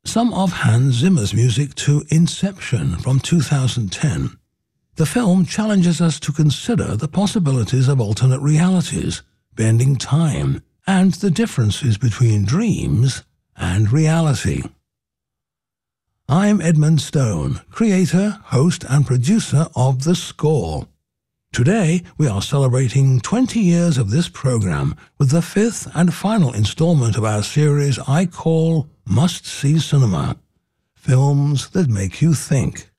some of Hans Zimmer's music to Inception from 2010. The film challenges us to consider the possibilities of alternate realities, bending time, and the differences between dreams and reality. I'm Edmund Stone, creator, host, and producer of The Score. Today, we are celebrating 20 years of this program with the fifth and final installment of our series I call Must-See Cinema, films that make you think.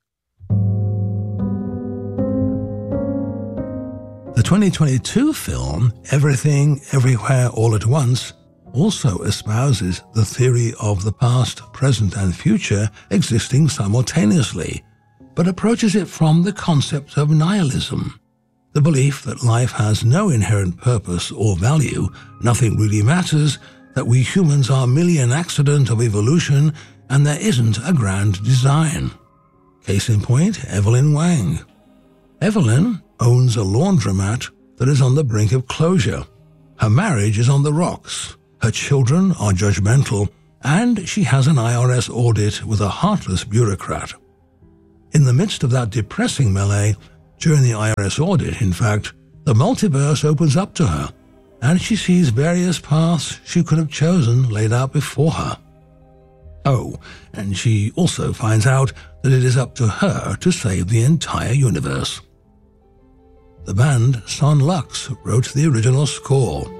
The 2022 film, Everything, Everywhere, All at Once, also espouses the theory of the past, present, and future existing simultaneously, but approaches it from the concept of nihilism, the belief that life has no inherent purpose or value, nothing really matters, that we humans are merely an accident of evolution, and there isn't a grand design. Case in point, Evelyn Wang. Evelyn owns a laundromat that is on the brink of closure. Her marriage is on the rocks. Her children are judgmental, and she has an IRS audit with a heartless bureaucrat. In the midst of that depressing melee, during the IRS audit, in fact, the multiverse opens up to her, and she sees various paths she could have chosen laid out before her. Oh, and she also finds out that it is up to her to save the entire universe. The band Son Lux wrote the original score.